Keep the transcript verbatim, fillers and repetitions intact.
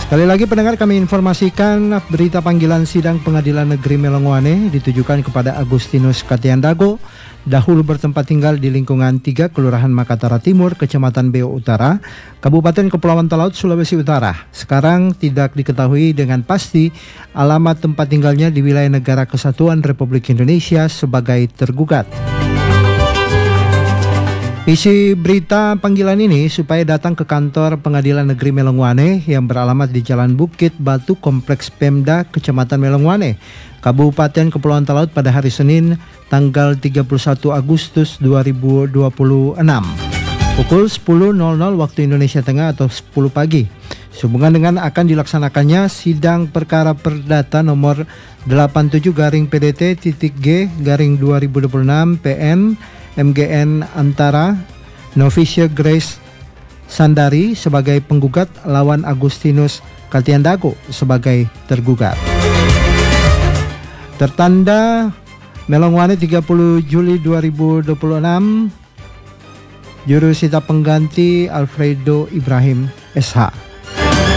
Sekali lagi pendengar, kami informasikan berita panggilan sidang Pengadilan Negeri Melongoane ditujukan kepada Agustinus Katiandago, dahulu bertempat tinggal di lingkungan tiga Kelurahan Makatara Timur, Kecamatan Beo Utara, Kabupaten Kepulauan Talaut, Sulawesi Utara. Sekarang tidak diketahui dengan pasti alamat tempat tinggalnya di wilayah Negara Kesatuan Republik Indonesia sebagai tergugat. Isi berita panggilan ini supaya datang ke kantor Pengadilan Negeri Melongoane yang beralamat di Jalan Bukit Batu, Kompleks Pemda, Kecamatan Melongoane, Kabupaten Kepulauan Talaut pada hari Senin tanggal tiga puluh satu Agustus dua ribu dua puluh enam pukul sepuluh waktu Indonesia Tengah atau sepuluh pagi. Sehubungan dengan akan dilaksanakannya sidang perkara perdata nomor delapan puluh tujuh garing P D T titik G garing dua ribu dua puluh enam P N M G N antara Novicia Grace Sandari sebagai penggugat lawan Agustinus Katiandago sebagai tergugat. Tertanda Melongoane tiga puluh Juli dua ribu dua puluh enam, Jurusita pengganti Alfredo Ibrahim S H.